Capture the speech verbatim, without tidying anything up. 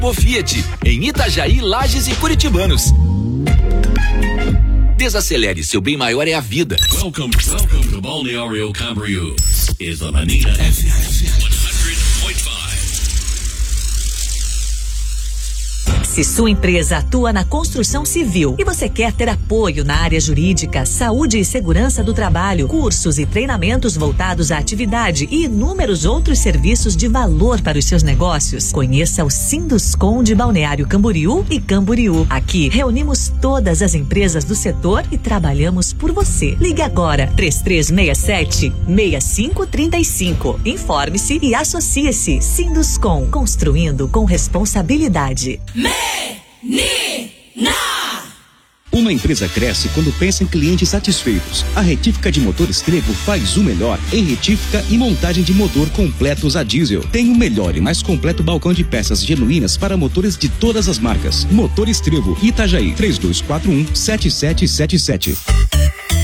Fiat, em Itajaí, Lages e Curitibanos. Desacelere, seu bem maior é a vida. Welcome, welcome to Balneário Camboriú. Is the Manina F M cem ponto cinco. Se sua empresa atua na construção civil e você quer ter apoio na área jurídica, saúde e segurança do trabalho, cursos e treinamentos voltados à atividade e inúmeros outros serviços de valor para os seus negócios, conheça o Sinduscon de Balneário Camboriú e Camboriú. Aqui reunimos todas as empresas do setor e trabalhamos por você. Ligue agora, três três seis sete, seis cinco três cinco. Informe-se e associe-se. Sinduscon, construindo com responsabilidade. Menina! Uma empresa cresce quando pensa em clientes satisfeitos. A Retífica de Motores Trevo faz o melhor em retífica e montagem de motor completos a diesel. Tem o melhor e mais completo balcão de peças genuínas para motores de todas as marcas. Motores Trevo, Itajaí, três dois quatro um, sete sete sete sete.